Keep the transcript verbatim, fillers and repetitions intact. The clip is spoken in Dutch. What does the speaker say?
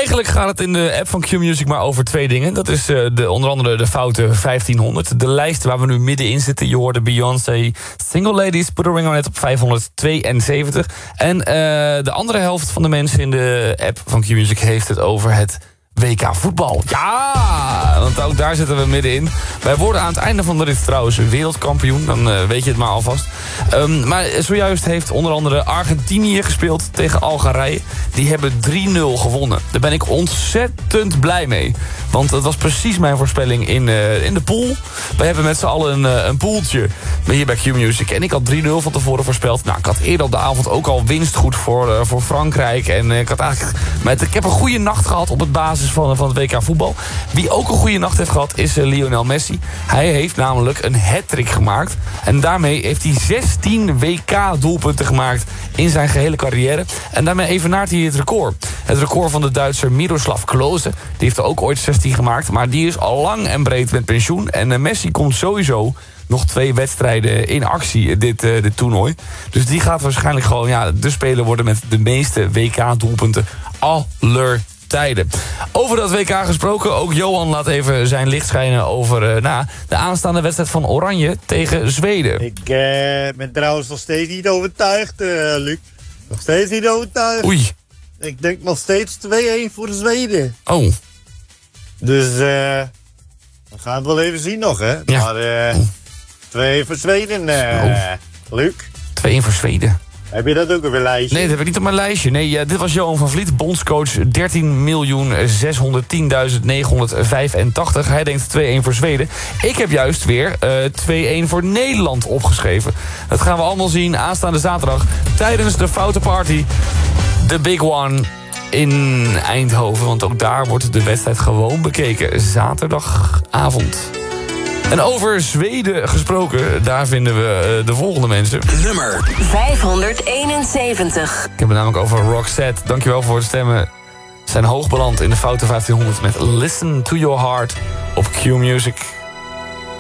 Eigenlijk gaat het in de app van Q-Music maar over twee dingen. Dat is uh, de, onder andere de foute vijftienhonderd. De lijst waar we nu middenin zitten. Je hoorde Beyoncé, Single Ladies, Put a Ring on It op vijfhonderdtweeënzeventig. En uh, de andere helft van de mensen in de app van Q-Music heeft het over het W K voetbal. Ja, want ook daar zitten we middenin. Wij worden aan het einde van de rit trouwens wereldkampioen. Dan uh, weet je het maar alvast. Um, maar zojuist heeft onder andere Argentinië gespeeld tegen Algerije. Die hebben drie nul gewonnen. Daar ben ik ontzettend blij mee. Want dat was precies mijn voorspelling in, uh, in de pool. Wij hebben met z'n allen een, uh, een poeltje hier bij Q-Music. En ik had drie nul van tevoren voorspeld. Nou, ik had eerder op de avond ook al winstgoed voor, uh, voor Frankrijk. En uh, ik had eigenlijk... Met, ik heb een goede nacht gehad op het basis van, van het W K voetbal. Wie ook een goede nacht heeft gehad is uh, Lionel Messi. Hij heeft namelijk een hat-trick gemaakt. En daarmee heeft hij zestien W K-doelpunten gemaakt in zijn gehele carrière. En daarmee evenaart hij het record. Het record van de Duitser Miroslav Klose. Die heeft er ook ooit zestien gemaakt. Maar die is al lang en breed met pensioen. En uh, Messi komt sowieso nog twee wedstrijden in actie, dit, uh, dit toernooi. Dus die gaat waarschijnlijk gewoon ja, de speler worden met de meeste W K-doelpunten aller tijden. Over dat W K gesproken, ook Johan laat even zijn licht schijnen over uh, nou, de aanstaande wedstrijd van Oranje tegen Zweden. Ik uh, ben trouwens nog steeds niet overtuigd, uh, Luc. Nog steeds niet overtuigd. Oei. Ik denk nog steeds twee-een voor de Zweden. Oh. Dus uh, we gaan het wel even zien nog, hè. Ja. Maar uh, twee voor Zweden, uh, Luc. twee-een voor Zweden. Heb je dat ook op een lijstje? Nee, dat heb ik niet op mijn lijstje. Nee, ja, dit was Johan van Vliet, bondscoach, dertien miljoen zeshonderdtienduizend negenhonderdvijfentachtig. Hij denkt twee-een voor Zweden. Ik heb juist weer uh, twee-een voor Nederland opgeschreven. Dat gaan we allemaal zien aanstaande zaterdag tijdens de Foute Party. De Big One in Eindhoven. Want ook daar wordt de wedstrijd gewoon bekeken. Zaterdagavond. En over Zweden gesproken, daar vinden we uh, de volgende mensen. Nummer vijfhonderdeenenzeventig. Ik heb het namelijk over Roxette. Dankjewel voor het stemmen. Zijn hoog beland in de Foute vijftienhonderd met Listen to Your Heart op Q-Music.